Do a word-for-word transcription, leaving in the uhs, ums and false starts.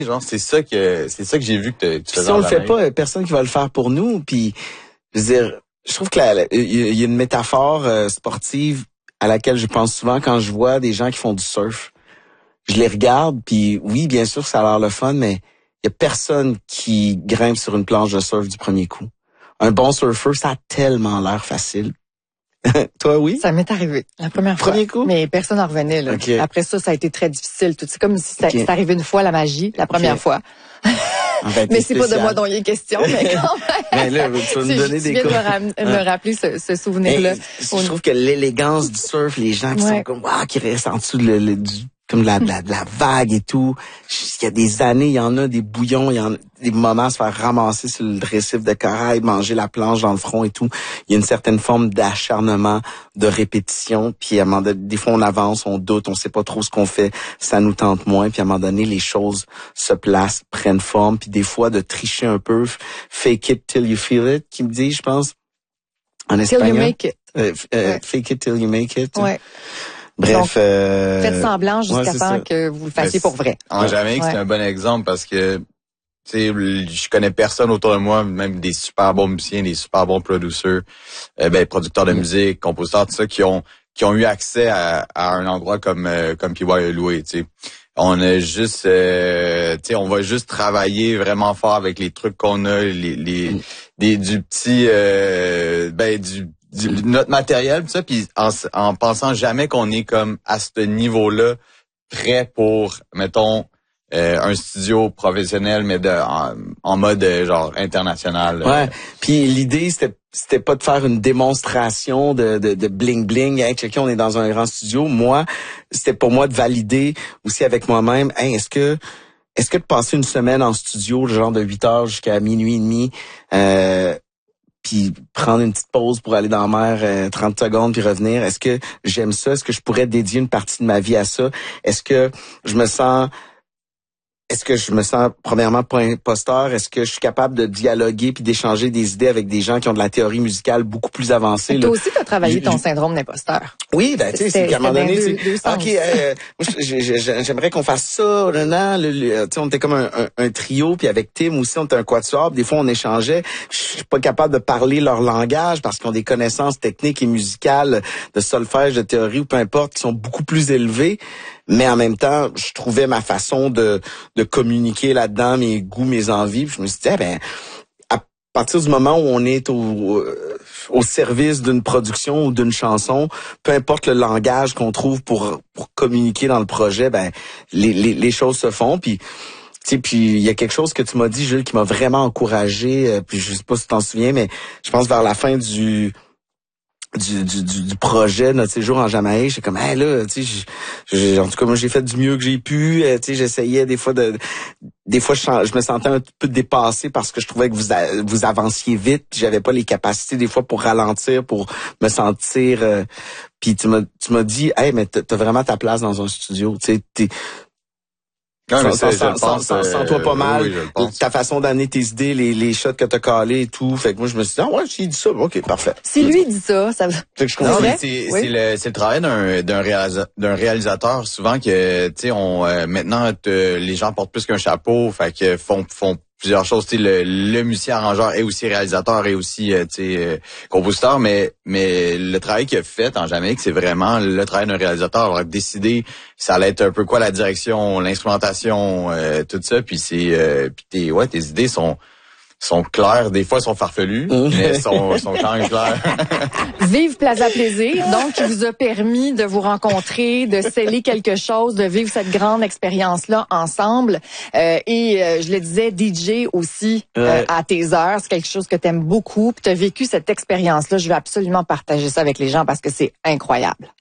Genre, c'est ça que c'est ça que j'ai vu que, te, que tu faisais. Si on le fait pas, personne qui va le faire pour nous. Puis, je veux dire, je trouve que il y a une métaphore euh, sportive à laquelle je pense souvent quand je vois des gens qui font du surf. Je les regarde, puis oui, bien sûr, ça a l'air le fun, mais il y a personne qui grimpe sur une planche de surf du premier coup. Un bon surfeur, ça a tellement l'air facile. Toi, oui? Ça m'est arrivé la première fois. Premier coup? Mais personne n'en revenait. Là. Okay. Après ça, ça a été très difficile. Tout. C'est comme si ça, okay. c'est arrivé une fois la magie, la première okay. fois. En fait, mais c'est spécial. Pas de moi dont il est question, mais quand même. Mais là, tu vas me donner des cas. Je viens de me, me rappeler ce, ce souvenir-là. Mais, je trouve que l'élégance du surf, les gens qui ouais. sont comme, waouh, qui restent en dessous de le, le, du, comme de la, de la, de la vague et tout. Il y a des années, il y en a des bouillons, il y en a des moments à se faire ramasser sur le récif de corail, manger la planche dans le front et tout. Il y a une certaine forme d'acharnement, de répétition. Puis à un moment donné, des fois on avance, on doute, on sait pas trop ce qu'on fait, ça nous tente moins. Puis à un moment donné, les choses se placent, prennent forme. Puis des fois de tricher un peu, fake it till you feel it, qui me dit, je pense, en espagnol. Till you make it. Euh, euh, ouais. Fake it till you make it. Ouais. Bref, donc, euh... faites semblant jusqu'à ouais, temps ça. que vous le fassiez pour vrai. En Jamaïque, ouais. c'est un bon exemple parce que tu sais, je connais personne autour de moi, même des super bons musiciens, des super bons producers, euh, ben producteurs de musique, compositeurs, tout ça, qui ont qui ont eu accès à, à un endroit comme euh, comme P Y a loué. Tu sais, on a juste, euh, tu sais, on va juste travailler vraiment fort avec les trucs qu'on a, les les des du petit, euh, ben du Du, notre matériel, ça, puis en, en pensant jamais qu'on est comme à ce niveau-là prêt pour, mettons, euh, un studio professionnel, mais de en, en mode genre international. Ouais. Puis l'idée, c'était c'était pas de faire une démonstration de de, de bling bling. Hey, checker, on est dans un grand studio. Moi, c'était pour moi de valider aussi avec moi-même. Hey, est-ce que est-ce que de passer une semaine en studio, genre de huit heures jusqu'à minuit et demi, euh, puis prendre une petite pause pour aller dans la mer euh, trente secondes puis revenir, est-ce que j'aime ça? Est-ce que je pourrais dédier une partie de ma vie à ça? Est-ce que je me sens est-ce que je me sens premièrement pas imposteur? Est-ce que je suis capable de dialoguer puis d'échanger des idées avec des gens qui ont de la théorie musicale beaucoup plus avancée? Toi aussi, tu as travaillé ton syndrome d'imposteur. Oui, ben tu sais, c'est qu'à un moment donné, deux, deux OK, euh, moi j'aimerais qu'on fasse ça, là, le, le, tu sais, on était comme un, un, un trio, puis avec Tim aussi, on était un quatuor, des fois on échangeait. Je suis pas capable de parler leur langage parce qu'ils ont des connaissances techniques et musicales de solfège, de théorie ou peu importe, qui sont beaucoup plus élevées. Mais en même temps, je trouvais ma façon de de communiquer là-dedans, mes goûts, mes envies. Puis je me suis dit, eh ben, à partir du moment où on est au au service d'une production ou d'une chanson, peu importe le langage qu'on trouve pour pour communiquer dans le projet, ben les les, les choses se font. Puis tu sais, puis il y a quelque chose que tu m'as dit, Jules, qui m'a vraiment encouragé. Puis je sais pas si tu t'en souviens, mais je pense vers la fin du Du, du, du, du projet notre séjour en Jamaïque, j'étais comme hey là, tu sais, en tout cas moi j'ai fait du mieux que j'ai pu, tu sais, j'essayais des fois de, des fois je, je me sentais un peu dépassé parce que je trouvais que vous vous avanciez vite, j'avais pas les capacités des fois pour ralentir, pour me sentir, euh, puis tu m'as tu m'as dit hey mais t'as vraiment ta place dans un studio, tu sais, t'es Non, mais sans, je sans, pense, sans, sans toi pas mal, oui, oui, ta façon d'amener tes idées, les, les shots que t'as calés et tout. Fait que moi, je me suis dit, ah ouais, s'il dit ça, ok, parfait. Si lui dit ça, ça veut... Fait que je non, comprends. c'est, oui. c'est le, c'est le travail d'un, d'un, réalisa- d'un réalisateur. Souvent que, tu sais, on, euh, maintenant, te, les gens portent plus qu'un chapeau, fait que font, font plusieurs choses. Tu sais, le, le musicien arrangeur est aussi réalisateur et aussi, euh, tu sais, euh, compositeur, mais, mais le travail qu'il a fait en Jamaïque, c'est vraiment le travail d'un réalisateur. Alors, décider, ça allait être un peu quoi la direction, l'instrumentation, euh, tout ça, puis c'est, euh, puis tes, ouais, tes idées sont, sont claires, des fois sont farfelues, mais sont, sont quand même claires. Vive Plaza Plaisir, donc qui vous a permis de vous rencontrer, de sceller quelque chose, de vivre cette grande expérience-là ensemble. Euh, et euh, je le disais, D J aussi euh, ouais. à tes heures, c'est quelque chose que tu aimes beaucoup. Puis tu as vécu cette expérience-là, je veux absolument partager ça avec les gens parce que c'est incroyable.